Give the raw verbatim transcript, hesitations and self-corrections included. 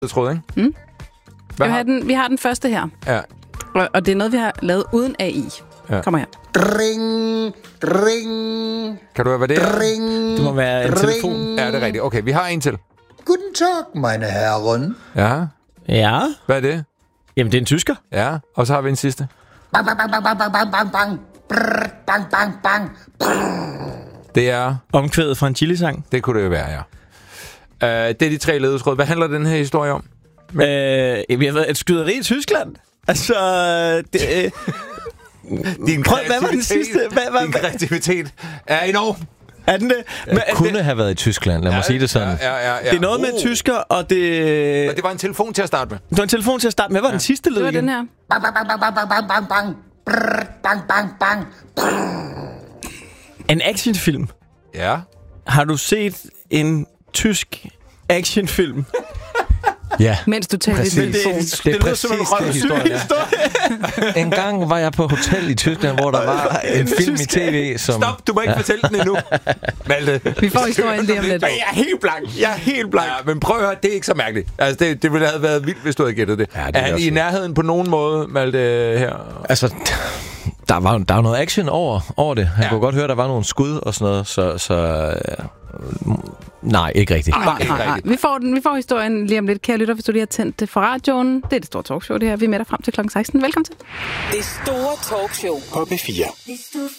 ledetråd, ikke? Mm. Hvad vi, har... har den, vi har den første her. Ja. Og, og det er noget, vi har lavet uden A I. Ja. Kommer her. Ring, ring. Kan du høre, hvad det er? Ring, det må være en telefon. Ja, det er rigtigt. Okay, vi har en til. Guten Tag, meine Herren. Ja. Ja. Hvad er det? Jamen, det er en tysker. Ja, og så har vi en sidste. Bang, bang, bang, bang, bang, bang, bang, bang. Brrr, bang, bang, bang. Brrr. Det er... Omkvædet fra en chili-sang. Det kunne det jo være, ja. Uh, det er de tre ledetråd. Hvad handler den her historie om? Men... Øh, vi har været et skyderi i Tyskland. Altså... Det, øh... Din Prøv, hvad var den sidste? Hvad, hvad, Din kreativitet er enorm. Er den det? Men, det kunne det... have været i Tyskland, lad mig ja, sige det sådan. Ja, ja, ja, ja. Det er noget med oh. tysker, og det... Og det var en telefon til at starte med. Det var en telefon til at starte med. Hvad var ja. den sidste led igen? Det var igen? den her. Bang, bang, bang, bang, bang, bang, bang, bang. Brrr, bang, bang, bang. Brrr. En actionfilm. Ja. Har du set en tysk actionfilm? Ja, mens du talte i telefon. Det, det, det er præcis det historie. En gang var jeg på hotel i Tyskland, hvor der var en film i tv, som... Stop, du må ikke ja. fortælle den endnu. Malte. Vi får historien lige om lidt. Jeg er helt blank. Jeg er helt blank. Ja, men prøv at høre, det er ikke så mærkeligt. Altså, det, det ville have været vildt, hvis du havde gættet det. Ja, det er han i nærheden på nogen måde, Malte, her? Altså... Der var, der var noget action over, over det. Han ja. kunne godt høre, der var nogle skud og sådan noget, så... så ja. Nej, ikke rigtigt. Nej, nej, nej. Vi får, den, vi får historien lige om lidt. Kære lytter, hvis du lige har tændt det for radioen. Det er det store talkshow, det her. Vi er med dig frem til klokken seksten. Velkommen til. Det store talkshow på P fire.